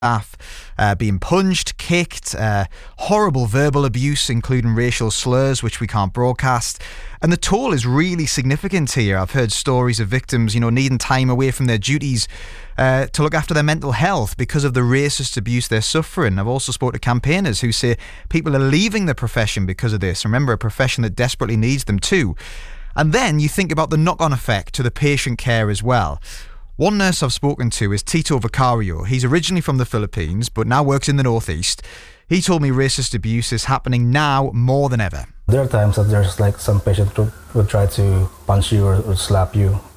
staff being punched, kicked, horrible verbal abuse, including racial slurs, which we can't broadcast. And the toll is really significant here. I've heard stories of victims, needing time away from their duties to look after their mental health because of the racist abuse they're suffering. I've also spoken to campaigners who say people are leaving the profession because of this. Remember, a profession that desperately needs them too. And then you think about the knock-on effect to the patient care as well. One nurse I've spoken to is Tito Vicario. He's originally from the Philippines, but now works in the Northeast. He told me racist abuse is happening now more than ever. There are times that there's some patient would try to punch you or slap you.